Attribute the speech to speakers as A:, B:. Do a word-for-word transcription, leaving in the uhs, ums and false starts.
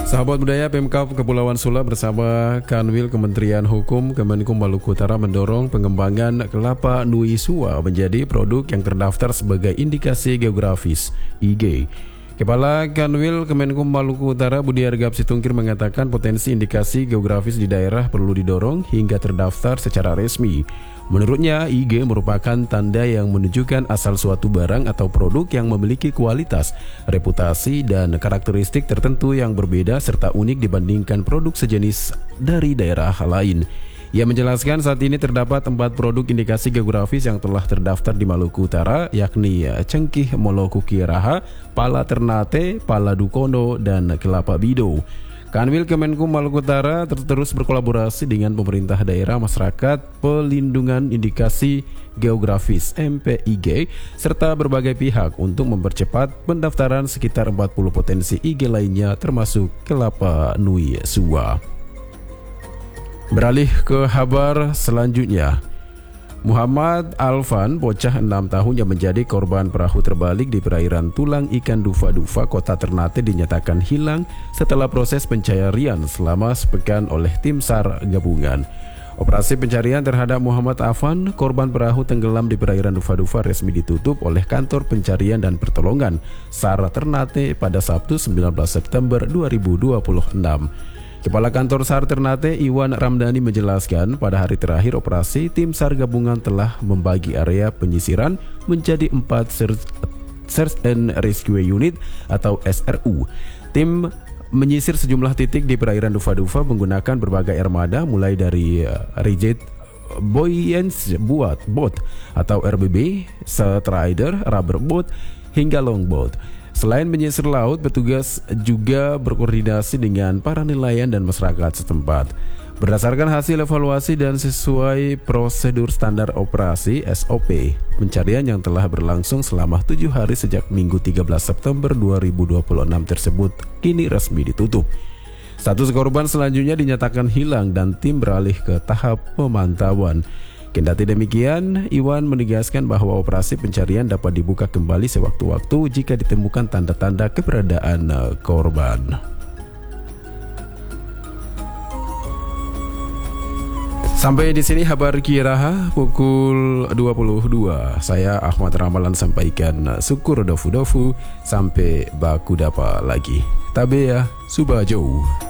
A: Sahabat budaya, Pemkab Kepulauan Sula bersama Kanwil Kementerian Hukum Kemenkum Maluku Utara mendorong pengembangan kelapa Nui Sua menjadi produk yang terdaftar sebagai indikasi geografis I G. Kepala Kanwil Kemenkum Maluku Utara Budi Argap Situngkir mengatakan potensi indikasi geografis di daerah perlu didorong hingga terdaftar secara resmi. Menurutnya, I G merupakan tanda yang menunjukkan asal suatu barang atau produk yang memiliki kualitas, reputasi, dan karakteristik tertentu yang berbeda serta unik dibandingkan produk sejenis dari daerah lain. Ia menjelaskan saat ini terdapat empat produk indikasi geografis yang telah terdaftar di Maluku Utara, yakni Cengkih Molokuki Raha, Pala Ternate, Pala Dukono, dan Kelapa Bido. Kanwil Kemenkum Maluku Utara terus berkolaborasi dengan pemerintah daerah, masyarakat, pelindungan indikasi geografis M P I G, serta berbagai pihak untuk mempercepat pendaftaran sekitar empat puluh potensi I G lainnya termasuk Kelapa Nui Sua. Beralih ke kabar selanjutnya. Muhammad Alvan, bocah enam tahun yang menjadi korban perahu terbalik di perairan Tulang Ikan Dufa-Dufa, Kota Ternate dinyatakan hilang setelah proses pencarian selama sepekan oleh tim SAR gabungan. Operasi pencarian terhadap Muhammad Alvan, korban perahu tenggelam di perairan Dufa-Dufa, resmi ditutup oleh Kantor Pencarian dan Pertolongan SAR Ternate pada Sabtu sembilan belas September dua ribu dua puluh enam. Kepala Kantor SAR Ternate Iwan Ramdhani menjelaskan pada hari terakhir operasi, tim SAR gabungan telah membagi area penyisiran menjadi empat search, search and Rescue Unit atau S R U. Tim menyisir sejumlah titik di perairan Dufa-Dufa menggunakan berbagai armada mulai dari uh, rigid buoyancy boat atau R B B, strider, rubber boat, hingga longboat. Selain menyisir laut, petugas juga berkoordinasi dengan para nelayan dan masyarakat setempat. Berdasarkan hasil evaluasi dan sesuai prosedur standar operasi S O P, pencarian yang telah berlangsung selama tujuh hari sejak Minggu tiga belas September dua ribu dua puluh enam tersebut kini resmi ditutup. Status korban selanjutnya dinyatakan hilang dan tim beralih ke tahap pemantauan. Kendati demikian, Iwan menegaskan bahwa operasi pencarian dapat dibuka kembali sewaktu-waktu jika ditemukan tanda-tanda keberadaan korban. Sampai di sini kabar Kiraha pukul dua puluh dua. Saya Ahmad Ramalan sampaikan syukur dofu-dofu sampai baku dapa lagi. Tabea Subajou.